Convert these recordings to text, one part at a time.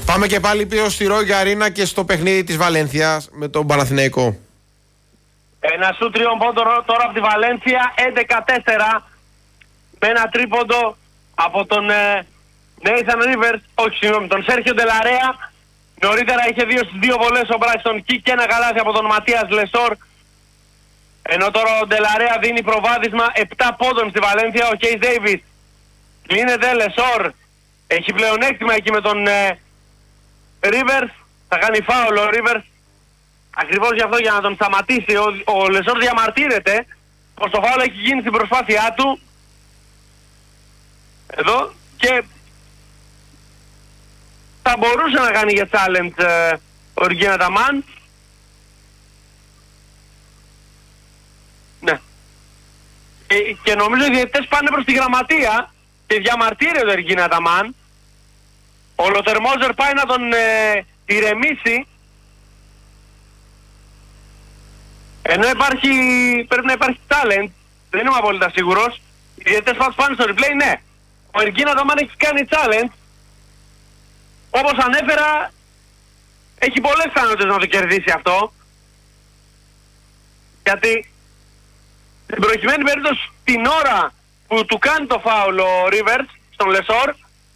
Πάμε και πάλι πίσω στη Ρόγια Αρίνα και στο παιχνίδι της Βαλένθιας με τον Παναθηναϊκό. Ένα σου τριών πόντων τώρα από τη Βαλένθια, 11-4, με ένα τρίποντο από τον Nathan Rivers, όχι συγγνώμη, τον Σέρχιο Ντελαρέα. Νωρίτερα είχε 2 στις 2 βολές ο Μπράιστον Κι και ένα καλάθι από τον Ματίας Λεσόρ. Ενώ τώρα ο Ντελαρέα δίνει προβάδισμα 7 πόντων στη Βαλένθια. Ο Κέις Ντέιβις κλείνεται, Λεσόρ έχει πλεονέκτημα εκεί με τον Rivers. Θα κάνει φάουλ ο Rivers. Ακριβώς γι' αυτό, για να τον σταματήσει. Ο Λεσόρ διαμαρτύρεται πως το φάουλ έχει γίνει στην προσπάθειά του. Εδώ και θα μπορούσε να κάνει για challenge ο Εργίνα Ταμάν. Ναι. Και νομίζω οι διαιτητές πάνε προς τη γραμματεία και διαμαρτύρεται ο Εργίνα Ταμάν. Ο Λοτερμόζερ πάει να τον ηρεμήσει. Ενώ πρέπει να υπάρχει talent, δεν είμαι απόλυτα σίγουρος. Οι διαιτητές πάνε στο replay, ναι. Ο Εργίνα Ταμάν έχει κάνει challenge. Όπως ανέφερα, έχει πολλές πιθανότητες να το κερδίσει αυτό. Γιατί στην προκειμένη περίπτωση, την ώρα που του κάνει το φάουλ ο Rivers στον Λεσόρ,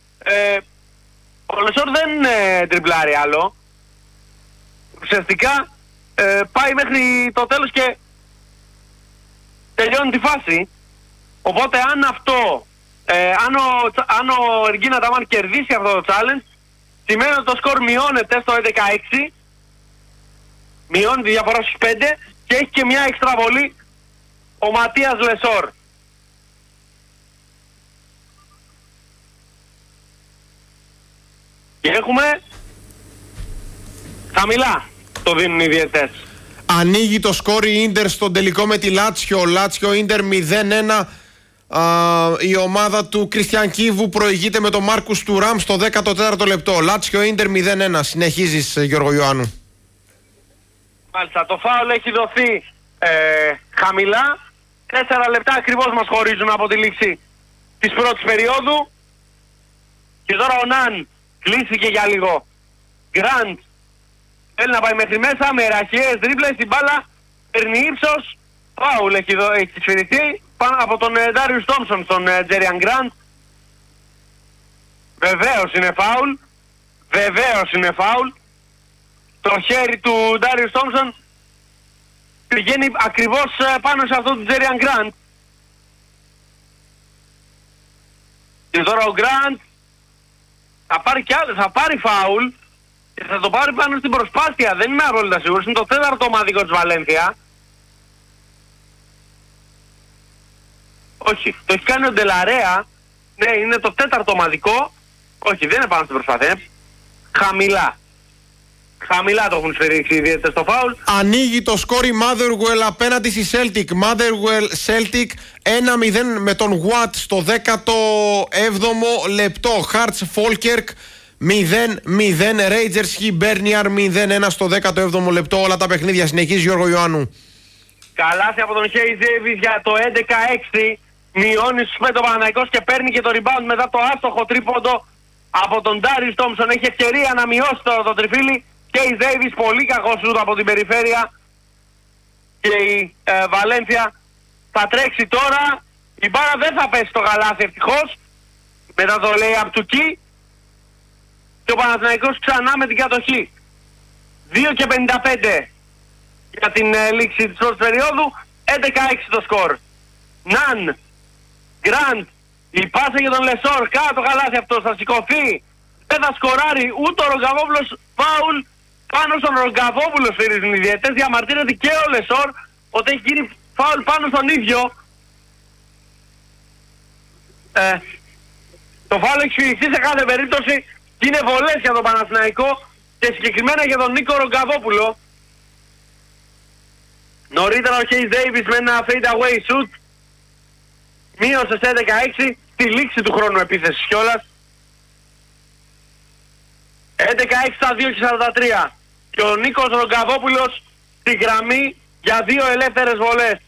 ο Λεσόρ δεν τριπλάρει άλλο. Ουσιαστικά πάει μέχρι το τέλος και τελειώνει τη φάση. Οπότε αν ο Εργίνα Ταμάν κερδίσει αυτό το challenge, σημαίνει ότι το σκορ μειώνεται στο 11-6, μειώνει τη διαφορά στους 5 και έχει και μια έξτρα βολή ο Ματίας Λεσόρ. Και έχουμε χαμηλά, το δίνουν οι διαιτές. Ανοίγει το σκορ η Ίντερ στον τελικό με τη Λάτσιο. Λάτσιο Ίντερ 0-1. Η ομάδα του Κριστιαν Κίβου προηγείται με τον Μάρκους Τουράμ στο 14ο λεπτό. Λάτσιο Ίντερ 0-1. Συνεχίζεις, Γιώργο Ιωάννου. Μάλιστα, το φάουλ έχει δοθεί χαμηλά. 4 λεπτά ακριβώς μας χωρίζουν από τη λήξη της πρώτης περίοδου. Και τώρα ο Ναν κλείστηκε για λίγο. Γκραντ θέλει να πάει μέχρι μέσα με ραχιές δρίπλες, την μπάλα παίρνει ύψος. Φάουλ έχει σφυριχθεί πάνω από τον Ντάριους Τόμψον στον Τζέριαν Γκραντ. Βεβαίως είναι φάουλ. Το χέρι του Ντάριους Τόμψον πηγαίνει ακριβώς πάνω σε αυτό του Τζέριαν Γκραντ. Και τώρα ο Γκραντ θα πάρει φάουλ και θα το πάρει πάνω στην προσπάθεια. Δεν είμαι απόλυτα σίγουρος. Είναι το 4ο ομαδικό της Βαλένθια. Όχι, το έχει κάνει ο Ντελαρέα. Ναι, είναι το 4ο ομαδικό. Όχι, δεν είναι πάνω στην προσπάθεια. Χαμηλά το έχουν σφυρίξει οι διαιτητές στο φάουλ. Ανοίγει το σκόρ η Motherwell απέναντι στη Celtic. Motherwell Celtic 1-0 με τον Watt στο 17ο λεπτό. Hearts Falkirk 0-0. Rangers Hibernian 0-1 στο 17ο λεπτό. Όλα τα παιχνίδια. Συνεχίζει, Γιώργο Ιωάννου. Καλάθι από τον Hayes Davis για το 11-6. Μειώνει στους 5 ο Παναθηναϊκός και παίρνει και το rebound μετά το άστοχο τρίποντο από τον Darius Thompson. Έχει ευκαιρία να μειώσει τώρα το τριφύλι. Hayes Davis, πολύ κακό σούτ από την περιφέρεια. Και η Βαλένθια θα τρέξει τώρα. Η μπάρα δεν θα πέσει στο καλάθι ευτυχώς. Μετά το lay-up του Key. Και ο Παναθηναϊκός ξανά με την κατοχή. 2:55 για την λήξη της πρώτης περίοδου. 11-6 το σκορ. Ναν, Γκραντ, η πάσα για τον Λεσόρ, κάτω καλάθι αυτό, θα σηκωθεί. Δεν θα σκοράρει ούτε ο Ρογκαβόπουλος. Φάουλ πάνω στον Ρογκαβόπουλο σφυρίζουν οι διαιτές. Διαμαρτύρεται και ο Λεσόρ ότι έχει γίνει φάουλ πάνω στον ίδιο. Το φάουλ έχει σφυριχθεί σε κάθε περίπτωση και είναι βολές για τον Παναθηναϊκό και συγκεκριμένα για τον Νίκο Ρογκαβόπουλο. Νωρίτερα ο Hayes Davis με ένα fade away shoot μείωσε σε 16 τη λήξη του χρόνου επίθεσης κιόλας. 11-6 στα 2:43 και ο Νίκος Ρογκαβόπουλος στη γραμμή για 2 ελεύθερες βολές.